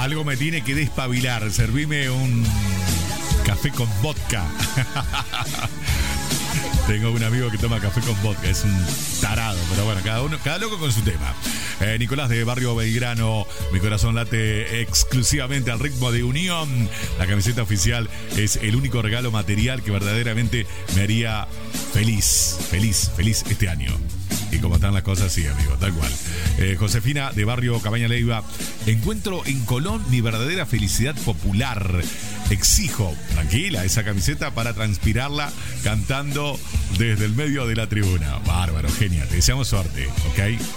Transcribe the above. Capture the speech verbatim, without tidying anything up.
algo me tiene que despabilar. Servime un café con vodka. Tengo un amigo que toma café con vodka, es un tarado, pero bueno, cada uno, cada loco con su tema. Eh, Nicolás de Barrio Belgrano, mi corazón late exclusivamente al ritmo de Unión. La camiseta oficial es el único regalo material que verdaderamente me haría feliz, feliz, feliz este año. Y como están las cosas, sí, amigo, tal cual. Eh, Josefina de Barrio Cabaña Leiva, encuentro en Colón mi verdadera felicidad popular. Exijo, tranquila, esa camiseta para transpirarla cantando desde el medio de la tribuna. Bárbaro, genial. Te deseamos suerte, ¿ok?